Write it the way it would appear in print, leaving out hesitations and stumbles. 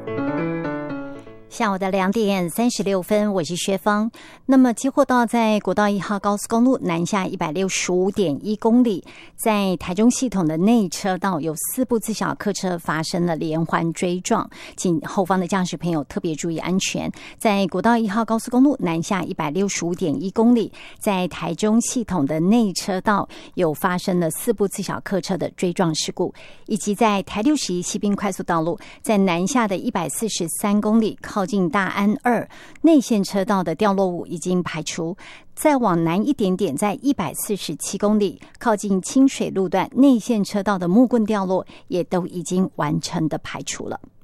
下午的2:36，我是薛芳。那么接获到在国道1号高速公路南下165.1公里，在台中系统的内车道有4部自小客车发生了连环追撞，请后方的驾驶朋友特别注意安全。在国道1号高速公路南下165.1公里，在台中系统的内车道有发生了4部自小客车的追撞事故，以及在台61西滨快速道路在南下的143公里靠近大安2内线车道的掉落物已经排除，再往南一点点，在147公里靠近清水路段内线车道的木棍掉落也都已经完成的排除了。